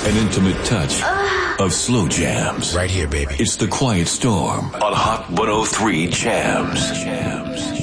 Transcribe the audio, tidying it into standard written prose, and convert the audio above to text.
An intimate touch of slow jams. Right here, baby. It's the Quiet Storm on Hot 103 Jams.